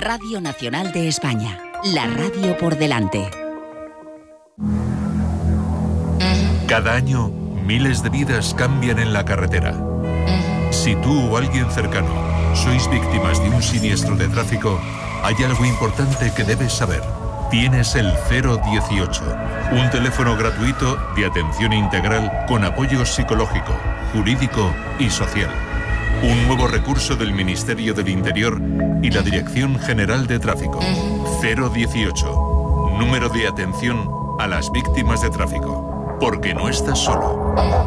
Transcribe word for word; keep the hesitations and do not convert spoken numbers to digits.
Radio Nacional de España. La radio por delante. Cada año, miles de vidas cambian en la carretera. Si tú o alguien cercano sois víctimas de un siniestro de tráfico, hay algo importante que debes saber. Tienes el cero dieciocho, un teléfono gratuito de atención integral con apoyo psicológico, jurídico y social. Un nuevo recurso del Ministerio del Interior y la Dirección General de Tráfico. cero dieciocho, número de atención a las víctimas de tráfico. Porque no estás solo.